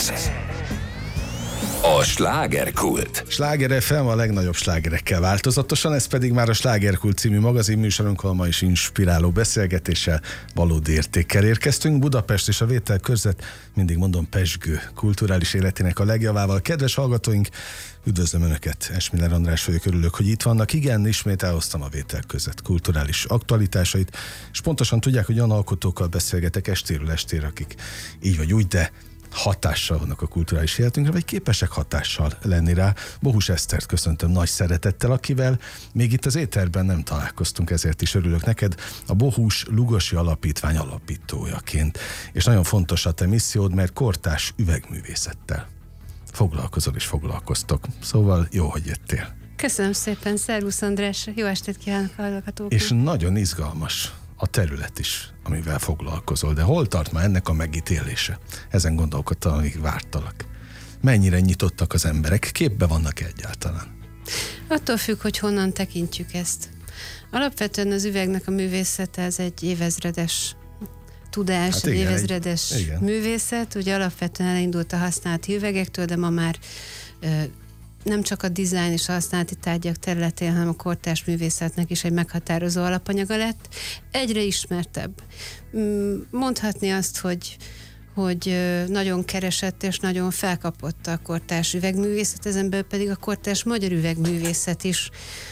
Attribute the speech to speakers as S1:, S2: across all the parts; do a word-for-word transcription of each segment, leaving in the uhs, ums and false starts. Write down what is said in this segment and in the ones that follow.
S1: Ez a slágerkult.
S2: Sláger ef em a legnagyobb slágerekkel változatosan, ez pedig már a Slágerkult című magazinműsorunkkal ma is inspiráló beszélgetéssel, valódi értékkel érkeztünk. Budapest és a vételkörzet, mindig mondom, pezsgő kulturális életének a legjavával. Kedves hallgatóink, üdvözlöm Önöket, Esmiller András vagyok, örülök, hogy itt vannak. Igen, ismét elhoztam a vételkörzet kulturális aktualitásait, és pontosan tudják, hogy olyan alkotókkal beszélgetek estéről estére, akik így vagy úgy, de hatással vannak a kulturális életünkre, vagy képesek hatással lenni rá. Bohus Esztert köszöntöm nagy szeretettel, akivel még itt az éterben nem találkoztunk, ezért is örülök neked, a Bohus Lugosi Alapítvány alapítójaként. És nagyon fontos a te missziód, mert kortárs üvegművészettel foglalkozol és foglalkoztok. Szóval jó, hogy jöttél.
S3: Köszönöm szépen, szervusz András, jó estét kívánok a hallgatóknak.
S2: És nagyon izgalmas a terület is, amivel foglalkozol, de hol tart már ennek a megítélése? Ezen gondolkodtam, amíg vártalak. Mennyire nyitottak az emberek? Képbe vannak egyáltalán?
S3: Attól függ, hogy honnan tekintjük ezt. Alapvetően az üvegnek a művészete, ez egy évezredes tudás, hát igen, egy évezredes egy, művészet. Ugye alapvetően elindult a használati üvegektől, de ma már ö, nem csak a dizájn és a használati tárgyak területén, hanem a kortárs művészetnek is egy meghatározó alapanyaga lett. Egyre ismertebb. Mondhatni azt, hogy, hogy nagyon keresett és nagyon felkapott a kortárs üvegművészet, ezen belül pedig a kortárs magyar üvegművészet is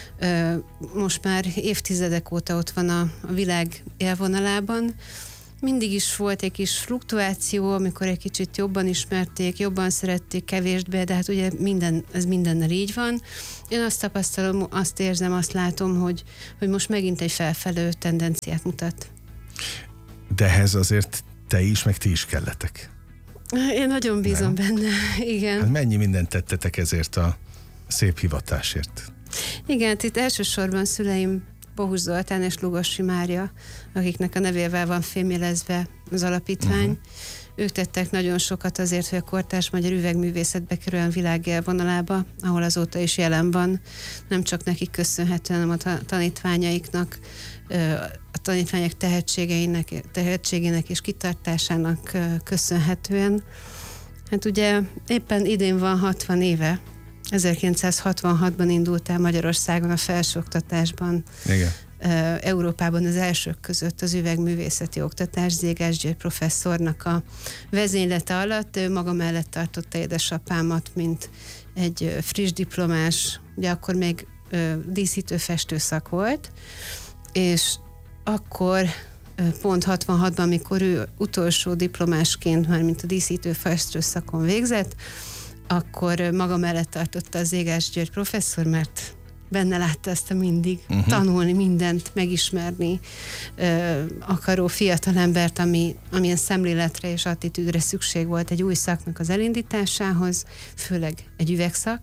S3: most már évtizedek óta ott van a, a világ élvonalában. Mindig is volt egy kis fluktuáció, amikor egy kicsit jobban ismerték, jobban szerették, kevésbé, de hát ugye minden, ez mindennel így van. Én azt tapasztalom, azt érzem, azt látom, hogy, hogy most megint egy felfelő tendenciát mutat.
S2: De ehhez azért te is, meg ti is kelletek.
S3: Én nagyon bízom Nem? benne, igen.
S2: Hát mennyi mindent tettetek ezért a szép hivatásért?
S3: Igen, itt elsősorban szüleim Bohus Zoltán és Lugosi Mária, akiknek a nevével van fémjelezve az alapítvány. Uh-huh. Ők tettek nagyon sokat azért, hogy a kortárs magyar üvegművészet bekerüljön világ élvonalába, ahol azóta is jelen van. Nem csak nekik köszönhetően, hanem a tanítványaiknak, a tanítványok tehetségeinek, tehetségének és kitartásának köszönhetően. Hát ugye éppen idén van hatvan éve, ezerkilencszázhatvanhatban indult el Magyarországon a felsőoktatásban,
S2: Igen.
S3: Európában az elsők között az üvegművészeti oktatás. Zégás György professzornak a vezénylete alatt. Ő maga mellett tartotta édesapámat, mint egy friss diplomás, ugye akkor még díszítő-festő szak volt, és akkor pont hatvanhatban, amikor ő utolsó diplomásként, már mint a díszítő-festő szakon végzett, akkor maga mellett tartotta az Zégás György professzor, mert benne látta azt a mindig uh-huh. tanulni, mindent megismerni ö, akaró fiatalembert, ami, amilyen szemléletre és attitűdre szükség volt egy új szaknak az elindításához, főleg egy üvegszak,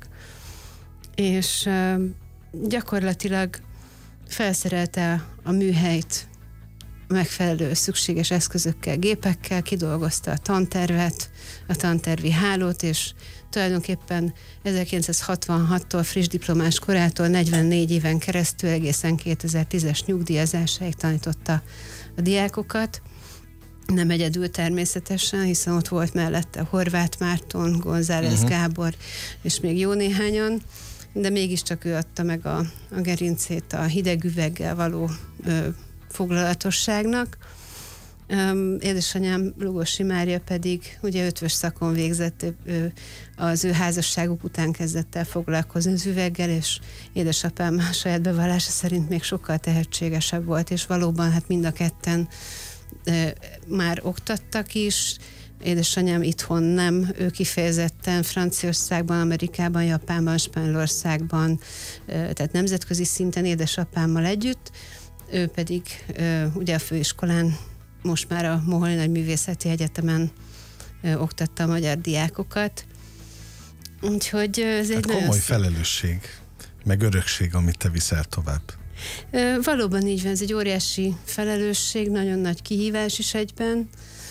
S3: és ö, gyakorlatilag felszerelte a műhelyt megfelelő szükséges eszközökkel, gépekkel, kidolgozta a tantervet, a tantervi hálót, és tulajdonképpen ezerkilencszázhatvanhattól friss diplomás korától negyvennégy éven keresztül egészen kétezer-tízes nyugdíjazásáig tanította a diákokat. Nem egyedül természetesen, hiszen ott volt mellette Horváth Márton, González uh-huh. Gábor, és még jó néhányan, de mégiscsak ő adta meg a, a gerincét a hideg üveggel való ö, foglalatosságnak. Um, édesanyám Lugosi Mária pedig ugye ötvös szakon végzett, ő, az ő házasságuk után kezdett el foglalkozni az üveggel, és édesapám a saját bevallása szerint még sokkal tehetségesebb volt, és valóban hát mind a ketten e, már oktattak is. Édesanyám itthon nem, ő kifejezetten Franciaországban, Amerikában, Japánban, Spanyolországban, e, tehát nemzetközi szinten édesapámmal együtt, ő pedig e, ugye a főiskolán, most már a Moholy Nagyművészeti Egyetemen ö, oktatta a magyar diákokat. Úgyhogy ez
S2: hát
S3: egy
S2: komoly
S3: nagyon
S2: felelősség, meg örökség, amit te viszel tovább.
S3: Ö, valóban így van, ez egy óriási felelősség, nagyon nagy kihívás is egyben.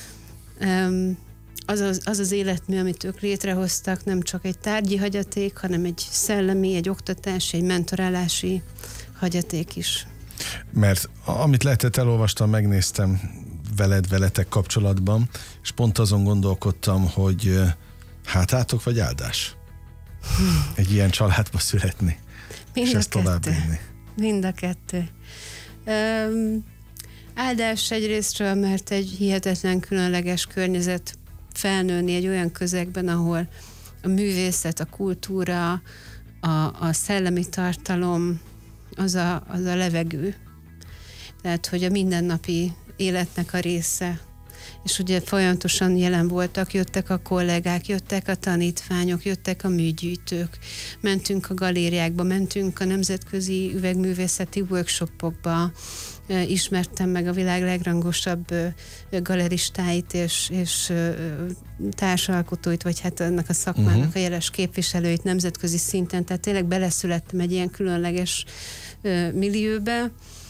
S3: Ö, az, az, az az életmű, amit ők létrehoztak, nem csak egy tárgyi hagyaték, hanem egy szellemi, egy oktatási, egy mentorálási hagyaték is.
S2: Mert amit lehetett, elolvastam, megnéztem veled, veletek kapcsolatban, és pont azon gondolkodtam, hogy Hátátok vagy áldás? Egy ilyen családba születni,
S3: Mind
S2: és
S3: a
S2: ezt továbbvinni.
S3: Mind a kettő. Um, áldás egyrésztről, mert egy hihetetlen különleges környezet felnőni egy olyan közegben, ahol a művészet, a kultúra, a, a szellemi tartalom, az a, az a levegő. Tehát, hogy a mindennapi életnek a része. És ugye folyamatosan jelen voltak, jöttek a kollégák, jöttek a tanítványok, jöttek a műgyűjtők, mentünk a galériákba, mentünk a nemzetközi üvegművészeti workshopokba, ismertem meg a világ legrangosabb galeristáit és, és társalkotóit, vagy hát ennek a szakmának uh-huh. a jeles képviselőit nemzetközi szinten, tehát tényleg beleszülettem egy ilyen különleges millióbe.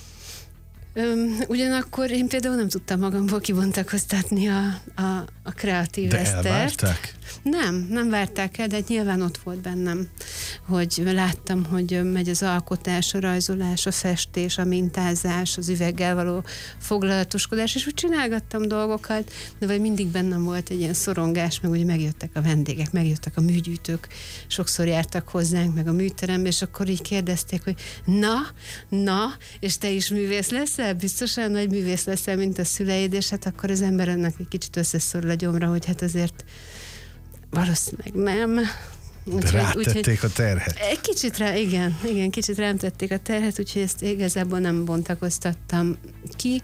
S3: Ugyanakkor én például nem tudtam magamból kibontakoztatni a, a, a kreatív
S2: De
S3: esztert.
S2: elvárták?
S3: Nem, nem várták el, de nyilván ott volt bennem, hogy láttam, hogy megy az alkotás, a rajzolás, a festés, a mintázás, az üveggel való foglalatoskodás, és úgy csinálgattam dolgokat, de vagy mindig bennem volt egy ilyen szorongás, meg ugye megjöttek a vendégek, megjöttek a műgyűjtők, sokszor jártak hozzánk, meg a műterembe, és akkor így kérdezték, hogy na, na, és te is művész leszel? Biztosan nagy művész leszel, mint a szüleid, és hát akkor az ember ennek egy kicsit összeszorul a gyomra, hogy hát azért valószínűleg nem.
S2: Úgy, De rátették úgy, a terhet.
S3: Egy kicsit rá, igen, igen, kicsit rám tették a terhet, úgyhogy ezt igazából nem bontakoztattam ki,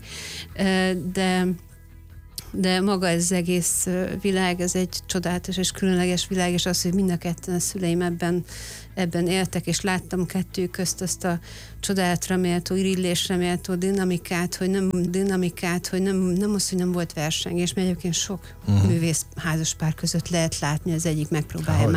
S3: de de maga ez az egész világ, ez egy csodálatos és különleges világ, és az, hogy mind a ketten a szüleim ebben, ebben éltek, és láttam kettő közt azt a csodálatra méltó, irigylésre méltó dinamikát, hogy nem dinamikát, hogy nem, nem az, hogy nem volt versengés, mert egyébként sok uh-huh. művész házaspár között lehet látni, az egyik megpróbálja